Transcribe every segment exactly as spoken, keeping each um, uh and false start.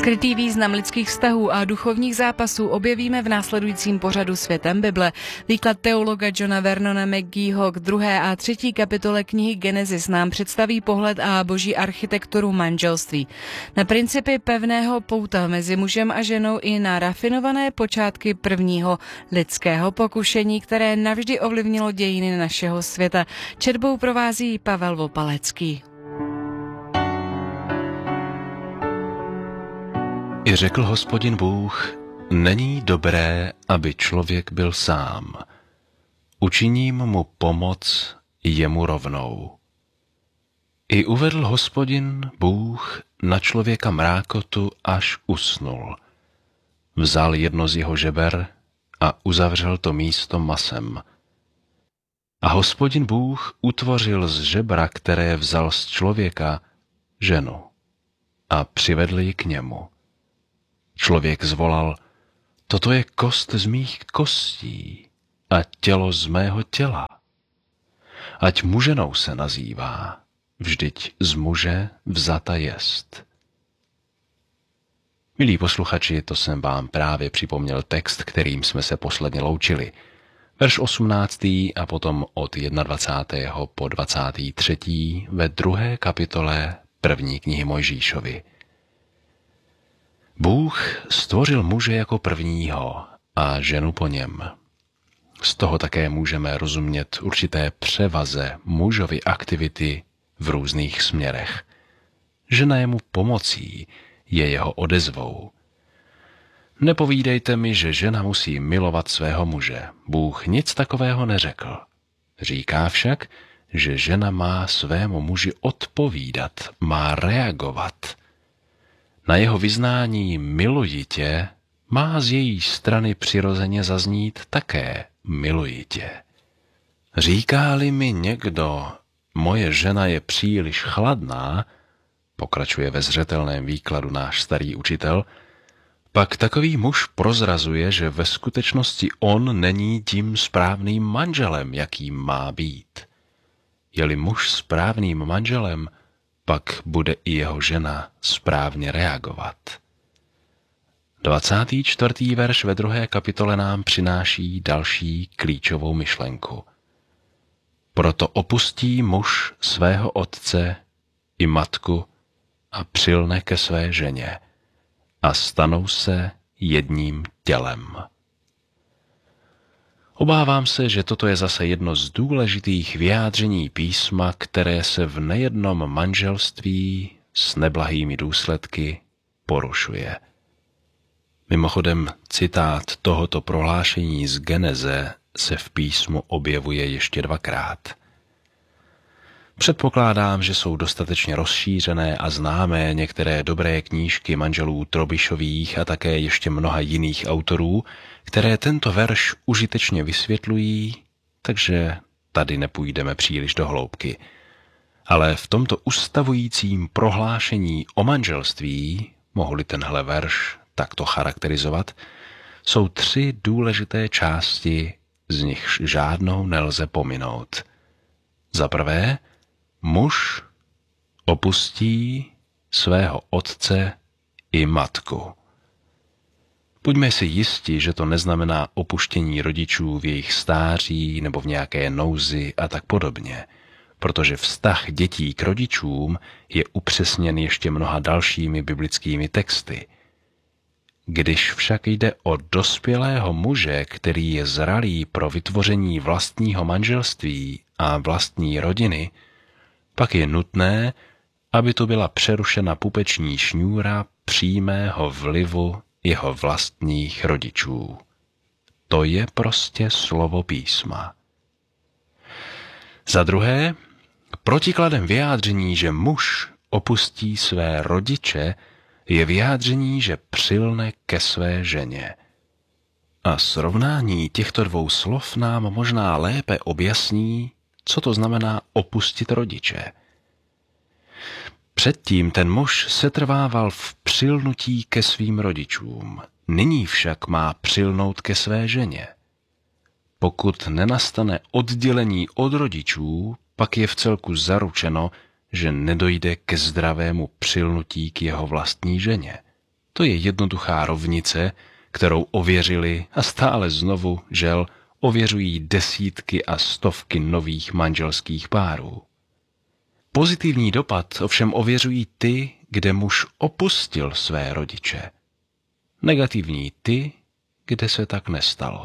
Skrytý význam lidských vztahů a duchovních zápasů objevíme v následujícím pořadu Světem Bible. Výklad teologa Johna Vernona McGeeho k druhé a třetí kapitole knihy Genesis nám představí pohled a boží architekturu manželství. Na principy pevného pouta mezi mužem a ženou i na rafinované počátky prvního lidského pokušení, které navždy ovlivnilo dějiny našeho světa. Četbou provází Pavel Vopalecký. I řekl Hospodin Bůh, není dobré, aby člověk byl sám. Učiním mu pomoc jemu rovnou. I uvedl Hospodin Bůh na člověka mrákotu, až usnul. Vzal jedno z jeho žeber a uzavřel to místo masem. A Hospodin Bůh utvořil z žebra, které vzal z člověka, ženu a přivedl ji k němu. Člověk zvolal, toto je kost z mých kostí a tělo z mého těla. Ať muženou se nazývá, vždyť z muže vzata jest. Milí posluchači, to jsem vám právě připomněl text, kterým jsme se posledně loučili. Verš osmnáctý a potom od dvacátého prvního po dvacátý třetí ve druhé kapitole první knihy Mojžíšovy. Bůh stvořil muže jako prvního a ženu po něm. Z toho také můžeme rozumět určité převaze mužovy aktivity v různých směrech. Žena je mu pomocí, je jeho odezvou. Nepovídejte mi, že žena musí milovat svého muže. Bůh nic takového neřekl. Říká však, že žena má svému muži odpovídat, má reagovat. Na jeho vyznání miluji tě má z její strany přirozeně zaznít také miluji tě. Říká-li mi někdo, moje žena je příliš chladná, pokračuje ve zřetelném výkladu náš starý učitel, pak takový muž prozrazuje, že ve skutečnosti on není tím správným manželem, jakým má být. Je-li muž správným manželem, pak bude i jeho žena správně reagovat. dvacátý čtvrtý verš ve druhé kapitole nám přináší další klíčovou myšlenku. Proto opustí muž svého otce i matku a přilne ke své ženě a stanou se jedním tělem. Obávám se, že toto je zase jedno z důležitých vyjádření písma, které se v nejednom manželství s neblahými důsledky porušuje. Mimochodem, citát tohoto prohlášení z Geneze se v písmu objevuje ještě dvakrát. Předpokládám, že jsou dostatečně rozšířené a známé některé dobré knížky manželů Trobišových a také ještě mnoha jiných autorů, které tento verš užitečně vysvětlují, takže tady nepůjdeme příliš do hloubky. Ale v tomto ustavujícím prohlášení o manželství, mohu-li tenhle verš takto charakterizovat, jsou tři důležité části, z nichž žádnou nelze pominout. Za prvé, muž opustí svého otce i matku. Buďme si jisti, že to neznamená opuštění rodičů v jejich stáří nebo v nějaké nouzi a tak podobně, protože vztah dětí k rodičům je upřesněn ještě mnoha dalšími biblickými texty. Když však jde o dospělého muže, který je zralý pro vytvoření vlastního manželství a vlastní rodiny, pak je nutné, aby tu byla přerušena pupeční šňůra přímého vlivu jeho vlastních rodičů. To je prostě slovo písma. Za druhé, protikladem vyjádření, že muž opustí své rodiče, je vyjádření, že přilne ke své ženě. A srovnání těchto dvou slov nám možná lépe objasní, co to znamená opustit rodiče. Předtím ten muž setrvával v přilnutí ke svým rodičům, nyní však má přilnout ke své ženě. Pokud nenastane oddělení od rodičů, pak je vcelku zaručeno, že nedojde ke zdravému přilnutí k jeho vlastní ženě. To je jednoduchá rovnice, kterou ověřili a stále znovu, žel, ověřují desítky a stovky nových manželských párů. Pozitivní dopad ovšem ověřují ty, kde muž opustil své rodiče. Negativní ty, kde se tak nestalo.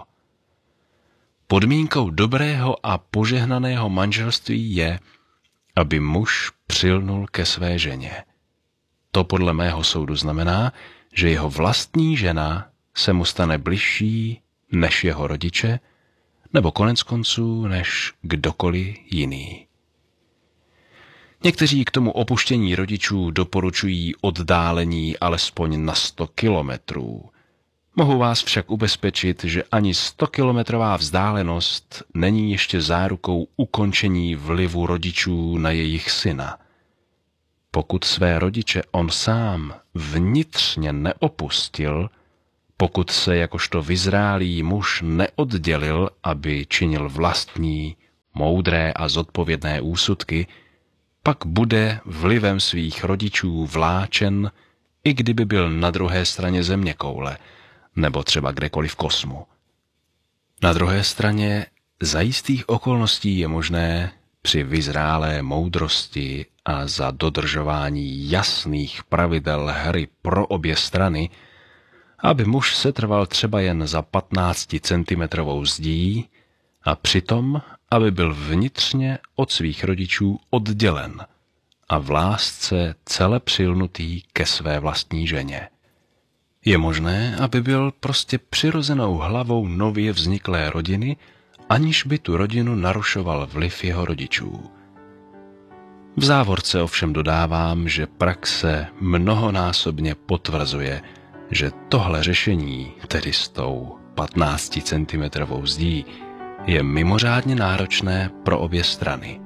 Podmínkou dobrého a požehnaného manželství je, aby muž přilnul ke své ženě. To podle mého soudu znamená, že jeho vlastní žena se mu stane bližší než jeho rodiče, nebo konec konců než kdokoliv jiný. Někteří k tomu opuštění rodičů doporučují oddálení alespoň na sto kilometrů. Mohu vás však ubezpečit, že ani stokilometrová vzdálenost není ještě zárukou ukončení vlivu rodičů na jejich syna. Pokud své rodiče on sám vnitřně neopustil, pokud se jakožto vyzrálý muž neoddělil, aby činil vlastní, moudré a zodpovědné úsudky, pak bude vlivem svých rodičů vláčen, i kdyby byl na druhé straně zeměkoule, nebo třeba kdekoliv v kosmu. Na druhé straně za jistých okolností je možné při vyzrálé moudrosti a za dodržování jasných pravidel hry pro obě strany, aby muž setrval třeba jen za patnácticentimetrovou zdí a přitom, aby byl vnitřně od svých rodičů oddělen a v lásce celé přilnutý ke své vlastní ženě. Je možné, aby byl prostě přirozenou hlavou nově vzniklé rodiny, aniž by tu rodinu narušoval vliv jeho rodičů. V závorce ovšem dodávám, že praxe mnohonásobně potvrzuje, že tohle řešení, tedy s tou patnácticentimetrovou zdí, je mimořádně náročné pro obě strany.